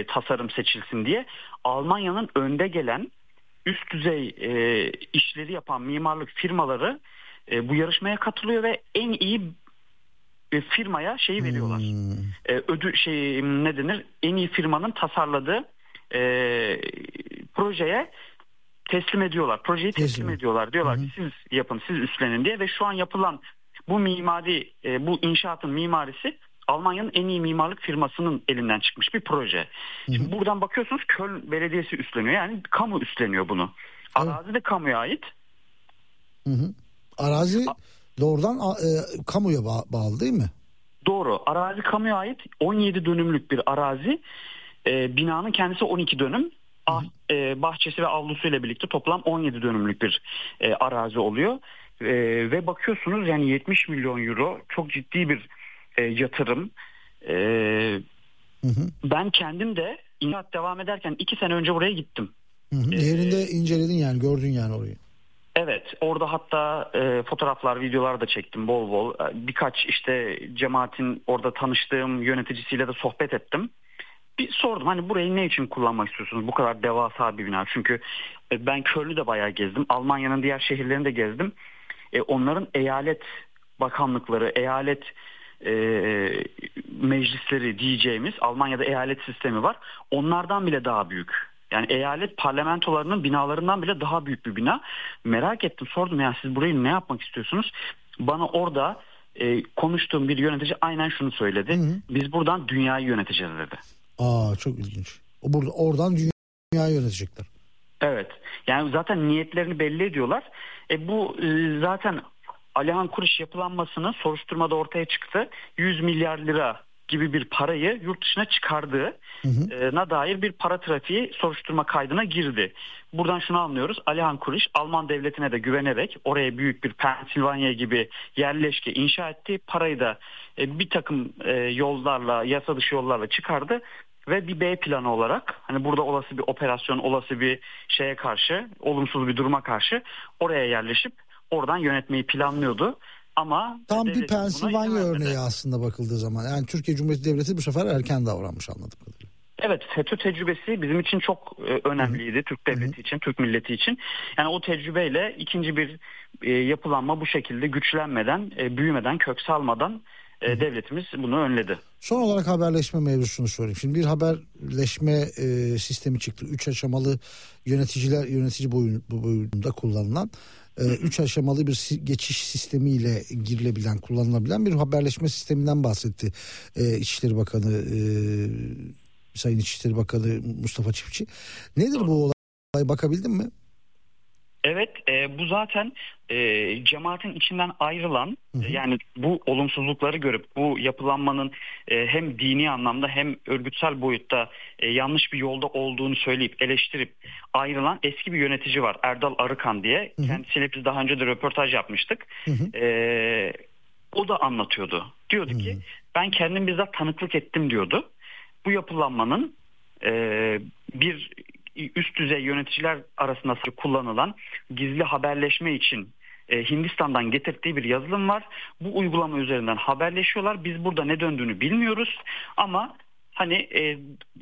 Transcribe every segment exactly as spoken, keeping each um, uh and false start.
e, tasarım seçilsin diye Almanya'nın önde gelen üst düzey e, işleri yapan mimarlık firmaları e, bu yarışmaya katılıyor ve en iyi e, firmaya şeyi veriyorlar. Hmm. E, ödül şey ne denir? En iyi firmanın tasarladığı e, projeye teslim ediyorlar. Projeyi teslim, teslim ediyorlar. Diyorlar ki siz yapın, siz üstlenin diye ve şu an yapılan bu mimari, e, bu inşaatın mimarisi Almanya'nın en iyi mimarlık firmasının elinden çıkmış bir proje. Hı hı. Şimdi buradan bakıyorsunuz Köln Belediyesi üstleniyor. Yani kamu üstleniyor bunu. Arazi evet. de kamuya ait. Hı hı. Arazi doğrudan e, kamuya ba- bağlı değil mi? Doğru. Arazi kamuya ait on yedi dönümlük bir arazi. E, binanın kendisi on iki dönüm. Ah, e, bahçesi ve avlusuyla birlikte toplam on yedi dönümlük bir e, arazi oluyor. E, ve bakıyorsunuz yani yetmiş milyon euro çok ciddi bir e, yatırım. E, hı hı. Ben kendim de inşaat devam ederken iki sene önce buraya gittim. Hı hı. Yerinde ee, inceledin yani, gördün yani orayı. Evet, orada hatta e, fotoğraflar, videolar da çektim bol bol. Birkaç işte cemaatin orada tanıştığım yöneticisiyle de sohbet ettim. Bir sordum hani burayı ne için kullanmak istiyorsunuz? Bu kadar devasa bir bina. Çünkü ben Köln'ü de bayağı gezdim. Almanya'nın diğer şehirlerini de gezdim. E, onların eyalet bakanlıkları, eyalet e, meclisleri diyeceğimiz, Almanya'da eyalet sistemi var. Onlardan bile daha büyük. Yani eyalet parlamentolarının binalarından bile daha büyük bir bina. Merak ettim, sordum ya siz burayı ne yapmak istiyorsunuz? Bana orada e, konuştuğum bir yönetici aynen şunu söyledi. Hı hı. Biz buradan dünyayı yöneteceğiz dedi. Aa, çok ilginç. O burada oradan dünyayı yönetecekler. Evet. Yani zaten niyetlerini belli ediyorlar. E bu e, zaten Alihan Kuriş yapılanmasının soruşturmada ortaya çıktı. yüz milyar lira gibi bir parayı yurt dışına çıkardığına dair bir para trafiği soruşturma kaydına girdi. Buradan şunu anlıyoruz. Alihan Kuriş Alman devletine de güvenerek oraya büyük bir Pensilvanya gibi yerleşke inşa etti. Parayı da e, bir takım e, yollarla, yasa dışı yollarla çıkardı. Ve bir B planı olarak hani burada olası bir operasyon, olası bir şeye karşı, olumsuz bir duruma karşı oraya yerleşip oradan yönetmeyi planlıyordu. Ama tam bir Pensilvanya örneği aslında bakıldığı zaman. Yani Türkiye Cumhuriyeti Devleti bu sefer erken davranmış anladığım kadarıyla. Evet, FETÖ tecrübesi bizim için çok e, önemliydi. Hı-hı. Türk devleti Hı-hı. için, Türk milleti için. Yani o tecrübeyle ikinci bir e, yapılanma bu şekilde güçlenmeden, e, büyümeden, kök salmadan e, devletimiz bunu önledi. Son olarak haberleşme mevzusunu sorayım. Şimdi bir haberleşme e, sistemi çıktı. Üç aşamalı yöneticiler yönetici boyunda kullanılan e, üç aşamalı bir geçiş sistemiyle girilebilen, kullanılabilen bir haberleşme sisteminden bahsetti e, İçişleri Bakanı e, Sayın İçişleri Bakanı Mustafa Çiftçi. Nedir Doğru. bu olay? Bakabildin mi? Evet, e, bu zaten e, cemaatin içinden ayrılan, hı hı. yani bu olumsuzlukları görüp bu yapılanmanın e, hem dini anlamda hem örgütsel boyutta e, yanlış bir yolda olduğunu söyleyip eleştirip ayrılan eski bir yönetici var, Erdal Arıkan diye. Hı hı. Kendisiyle biz daha önce de röportaj yapmıştık. Hı hı. E, o da anlatıyordu. Diyordu hı hı. ki ben kendim bizzat tanıklık ettim diyordu. Bu yapılanmanın e, bir üst düzey yöneticiler arasında kullanılan gizli haberleşme için e, Hindistan'dan getirdiği bir yazılım var. Bu uygulama üzerinden haberleşiyorlar. Biz burada ne döndüğünü bilmiyoruz ama hani e,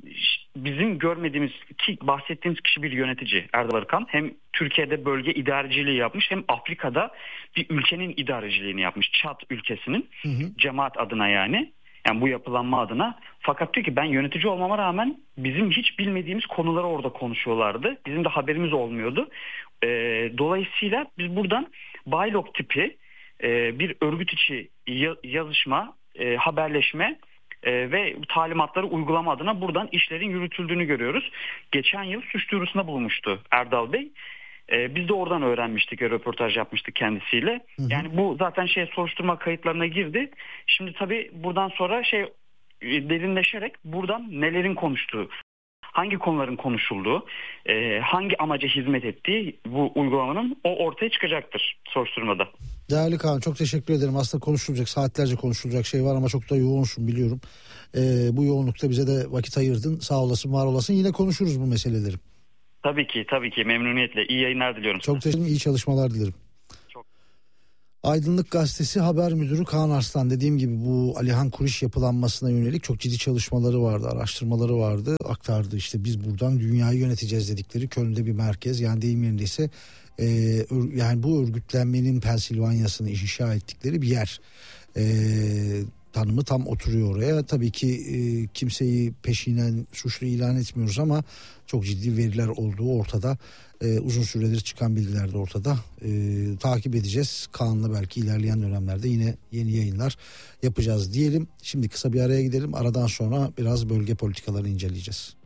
bizim görmediğimiz ki bahsettiğimiz kişi bir yönetici Erdal Arıkan. Hem Türkiye'de bölge idareciliği yapmış hem Afrika'da bir ülkenin idareciliğini yapmış. Çad ülkesinin hı hı. cemaat adına yani. Yani bu yapılanma adına. Fakat diyor ki ben yönetici olmama rağmen bizim hiç bilmediğimiz konuları orada konuşuyorlardı. Bizim de haberimiz olmuyordu. E, dolayısıyla biz buradan Baylok tipi e, bir örgüt içi yazışma, e, haberleşme e, ve talimatları uygulama adına buradan işlerin yürütüldüğünü görüyoruz. Geçen yıl suç duyurusunda bulunmuştu Erdal Bey. Ee, biz de oradan öğrenmiştik, röportaj yapmıştık kendisiyle. Hı hı. Yani bu zaten şey soruşturma kayıtlarına girdi. Şimdi tabii buradan sonra şey derinleşerek buradan nelerin konuştuğu, hangi konuların konuşulduğu, e, hangi amaca hizmet ettiği bu uygulamanın o ortaya çıkacaktır soruşturmada. Değerli Kaan, çok teşekkür ederim. Aslında konuşulacak, saatlerce konuşulacak şey var ama çok da yoğunsun biliyorum. Ee, bu yoğunlukta bize de vakit ayırdın. Sağ olasın, var olasın. Yine konuşuruz bu meseleleri. Tabii ki, tabii ki memnuniyetle. İyi yayınlar diliyorum. Çok teşekkür ederim. İyi çalışmalar dilerim. Aydınlık Gazetesi haber müdürü Kaan Arslan, dediğim gibi bu Alihan Kuriş yapılanmasına yönelik çok ciddi çalışmaları vardı, araştırmaları vardı, aktardı. İşte biz buradan dünyayı yöneteceğiz dedikleri Köln'de bir merkez, yani deyim yerindeyse e, yani bu örgütlenmenin Pensilvanya'sını inşa ettikleri bir yer. E, tanımı tam oturuyor oraya. Tabii ki e, kimseyi peşinen suçlu ilan etmiyoruz ama çok ciddi veriler olduğu ortada. E, uzun süredir çıkan bilgiler de ortada. E, takip edeceğiz. Kaan'la belki ilerleyen dönemlerde yine yeni yayınlar yapacağız diyelim. Şimdi kısa bir araya gidelim. Aradan sonra biraz bölge politikalarını inceleyeceğiz.